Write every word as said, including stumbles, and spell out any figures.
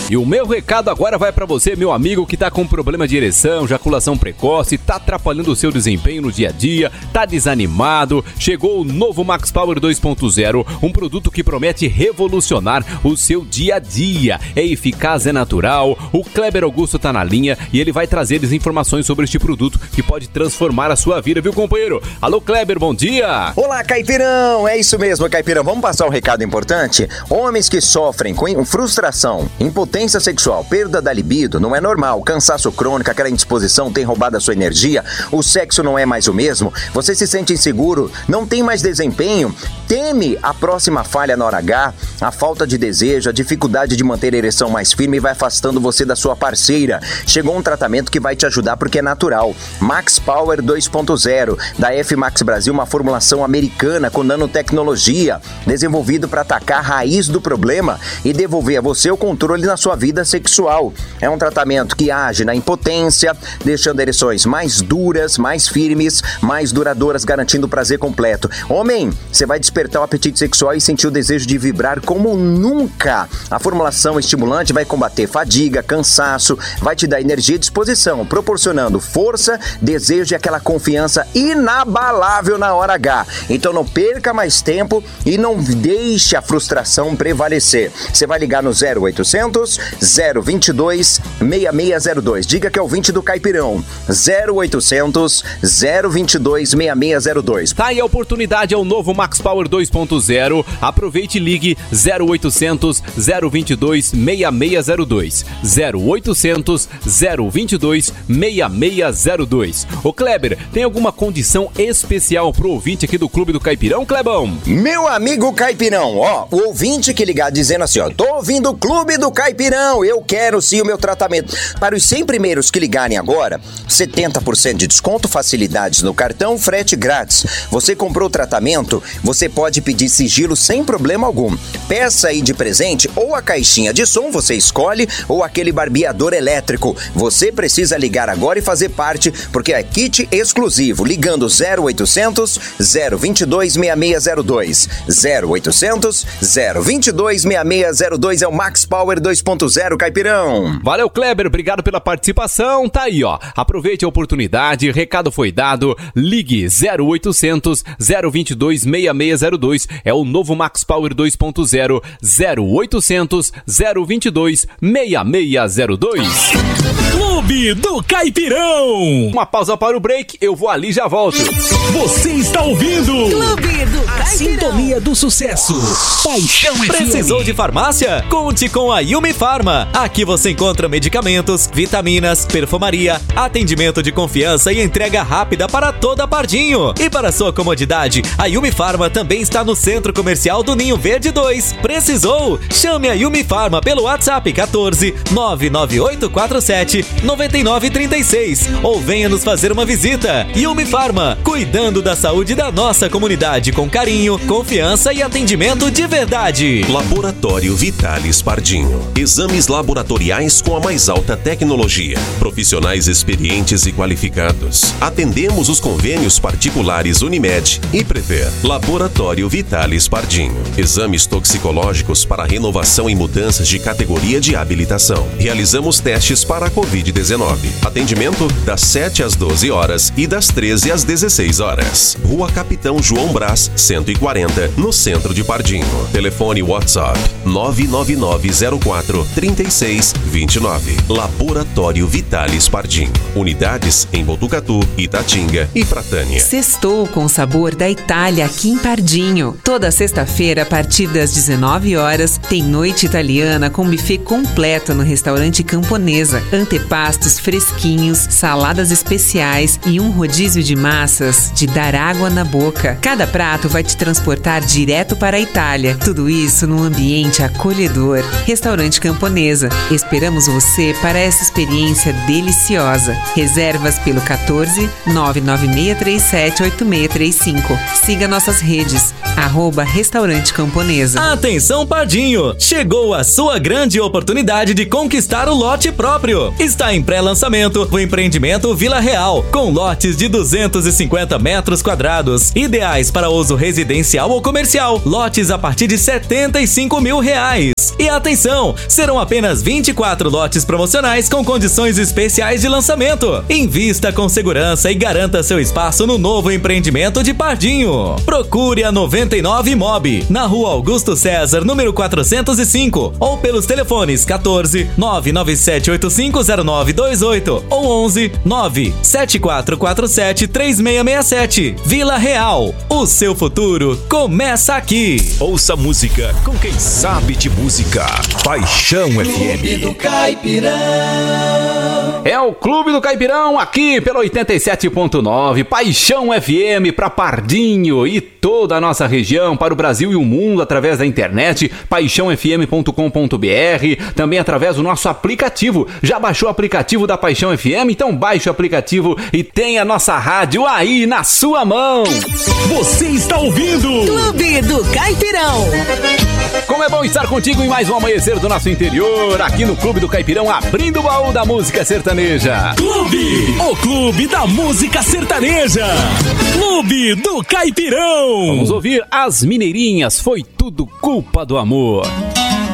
E o meu recado agora vai pra você, meu amigo, que tá com problema de ereção, ejaculação precoce, tá atrapalhando o seu desempenho no dia a dia, tá desanimado. Chegou o novo Max Power dois ponto zero, um produto que promete revolucionar o seu dia a dia. É eficaz, é natural. O Kleber Augusto tá na linha e ele vai trazer informações sobre este produto que pode transformar a sua vida, viu, companheiro? Alô, Kleber, bom dia! Olá, Caipirão! É isso mesmo, Caipirão. Vamos passar um recado importante? Homens que sofrem com frustração, impotência sexual, perda da libido, não é normal. Cansaço crônico, aquela indisposição tem roubado a sua energia, o sexo não é mais o mesmo, você se sente inseguro, não tem mais desempenho, teme a próxima falha na hora H, a falta de desejo, a dificuldade de manter a ereção mais firme e vai afastando você da sua parceira. Chegou um tratamento que vai te ajudar porque é natural. Max Power dois ponto zero, da F Max Brasil, uma formulação americana com nanotecnologia, desenvolvido para atacar a raiz do problema e devolver a você o controle na sua vida sexual. É um tratamento que age na impotência, deixando ereções mais duras, mais firmes, mais duradouras, garantindo o prazer completo. Homem, você vai despertar o apetite sexual e sentir o desejo de vibrar como nunca. A formulação estimulante vai combater fadiga, cansaço, vai te dar energia e disposição, proporcionando força, desejo e aquela confiança inabalável na hora H. Então não perca mais tempo e não deixe a frustração prevalecer. Você vai ligar no zero oitocentos, zero vinte e dois, seis seis zero dois. Diga que é o vinte do Caipirão. zero oitocentos, zero vinte e dois, seis seis zero dois. Tá aí a oportunidade, é o novo Max Power dois ponto zero. Aproveite e ligue zero oitocentos, zero vinte e dois, seis seis zero dois. zero oitocentos, zero vinte e dois, seis seis zero dois. Ô Kleber, tem alguma condição especial pro ouvinte aqui do Clube do Caipirão, Clebão? Meu amigo Caipirão, ó, o ouvinte que ligar dizendo assim, ó, tô ouvindo o Clube do Caipirão, eu quero sim o meu tratamento. Para os cem primeiros que ligarem agora, setenta por cento de desconto, facilidades no cartão, frete grátis. Você comprou o tratamento, você pode pedir sigilo sem problema algum. Peça aí de presente ou a caixinha de som, você escolhe, ou aquele barbeador elétrico. Você precisa ligar agora e fazer parte, porque é kit exclusivo. Ligando zero oitocentos, zero vinte e dois, seis seis zero dois. zero oitocentos, zero vinte e dois, seis seis zero dois é o Max Power dois ponto zero, Caipirão. Valeu, Kleber, obrigado pela participação. Tá aí, ó. Aproveite a oportunidade, recado foi dado. Ligue zero oitocentos, zero vinte e dois, seis seis zero dois. É o novo Max Power dois ponto zero. zero oitocentos, zero vinte e dois, seis seis zero dois. Clube do Caipirão. Uma pausa para o break, eu vou ali e já volto. Você está ouvindo Clube do a Caipirão. sintonia do sucesso. Paixão F M. Precisou de farmácia? Conte com a Yumi Farma. Aqui você encontra medicamentos, vitaminas, perfumaria, atendimento de confiança e entrega rápida para toda Pardinho. E para sua comodidade, a Yumi Farma também está no Centro Comercial do Ninho Verde dois. Precisou? Chame a Yumi Farma pelo WhatsApp quatorze, nove nove oito quatro sete, nove nove três seis ou venha nos fazer uma visita. Yumi Farma, cuidando da saúde da nossa comunidade com carinho, confiança e atendimento de verdade. Laboratório Vitalis Pardinho. Exames laboratoriais com a mais alta tecnologia. Profissionais experientes e qualificados. Atendemos os convênios particulares Unimed e Prever. Laboratório Vitalis Pardinho. Exames toxicológicos para renovação e mudanças de categoria de habilitação. Realizamos testes para a covid dezenove. Atendimento das sete às doze horas e das treze às dezesseis horas. Rua Capitão João Brás, cento e quarenta, no centro de Pardinho. Telefone WhatsApp nove nove nove zero quatro, três seis dois nove. Laboratório Vitalis Pardinho. Unidades em Botucatu, Itatinga e Pratânia. Sextou com o sabor da Itália aqui em Pardinho. Toda sexta-feira, a partir das dezenove horas, tem noite italiana com buffet completo no restaurante Camponesa. Antepastos fresquinhos, saladas especiais e um rodízio de massas de dar água na boca. Cada prato vai te transportar direto para a Itália. Tudo isso num ambiente acolhedor. Restaurante Camponesa. Esperamos você para essa experiência deliciosa. Reservas pelo quatorze, nove nove seis três sete, oito seis três cinco. Siga nossas redes. arroba Restaurante Camponesa. Atenção, Pardinho! Chegou a sua grande oportunidade de conquistar o lote próprio. Está em pré-lançamento o empreendimento Vila Real, com lotes de duzentos e cinquenta metros quadrados, ideais para uso residencial ou comercial. Lotes a partir de setenta e cinco mil reais. E atenção, serão apenas vinte e quatro lotes promocionais com condições especiais de lançamento. Invista com segurança e garanta seu espaço no novo empreendimento de Pardinho. Procure a noventa e nove Imob, na rua Augusto César, número quatrocentos e cinco, ou pelos telefones quatorze, nove nove sete oito cinco zero nove dois oito ou onze, nove sete quatro quatro sete três seis seis sete. Vila Real, o seu futuro começa aqui. Ouça música com quem sabe de música. Paixão F M. Clube do Caipirão. É o Clube do Caipirão aqui pelo oitenta e sete ponto nove. Paixão F M para Pardinho e toda a nossa região, para o Brasil e o mundo através da internet, paixão f m ponto com ponto b r, também através do nosso aplicativo. Já baixou o aplicativo da Paixão F M? Então baixe o aplicativo e tenha a nossa rádio aí na sua mão. Você está ouvindo Clube do Caipirão. Como é bom estar contigo em mais um amanhecer do nosso interior, aqui no Clube do Caipirão, abrindo o baú da música sertaneja. Clube, o Clube da Música Sertaneja. Clube do Caipirão. Vamos ouvir As Mineirinhas, Foi Tudo Culpa do Amor.